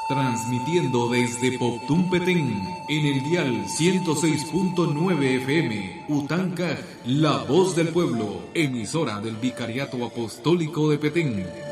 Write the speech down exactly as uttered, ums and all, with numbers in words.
Transmitiendo desde Poptún Petén, en el dial ciento seis punto nueve F M, Utancaj, la voz del pueblo, emisora del Vicariato Apostólico de Petén.